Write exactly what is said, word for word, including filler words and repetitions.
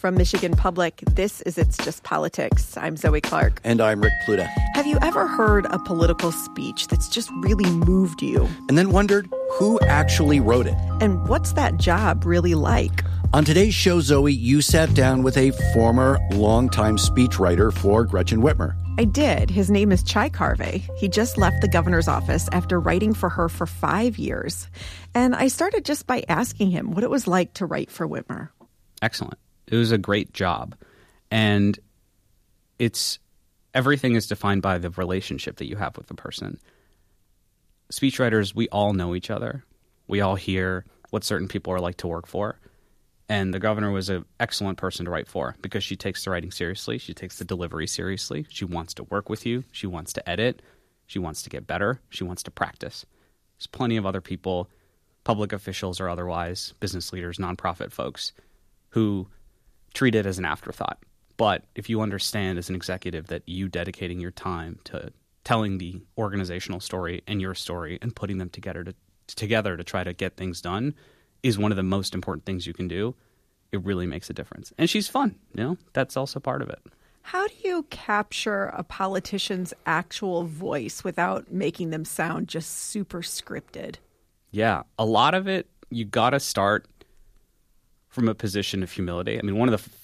From Michigan Public, this is It's Just Politics. I'm Zoe Clark. And I'm Rick Pluta. Have you ever heard a political speech that's just really moved you? And then wondered who actually wrote it? And what's that job really like? On today's show, Zoe, you sat down with a former longtime speechwriter for Gretchen Whitmer. I did. His name is Chai Carvey. He just left the governor's office after writing for her for five years. And I started just by asking him what it was like to write for Whitmer. Excellent. It was a great job. And it's everything is defined by the relationship that you have with the person. Speechwriters, we all know each other. We all hear what certain people are like to work for. And the governor was an excellent person to write for because she takes the writing seriously. She takes the delivery seriously. She wants to work with you. She wants to edit. She wants to get better. She wants to practice. There's plenty of other people, public officials or otherwise, business leaders, nonprofit folks, who treat it as an afterthought. But if you understand as an executive that you dedicating your time to telling the organizational story and your story and putting them together to, together to try to get things done is one of the most important things you can do, it really makes a difference. And she's fun, you know? That's also part of it. How do you capture a politician's actual voice without making them sound just super scripted? Yeah, a lot of it, you got to start from a position of humility. I mean, one of the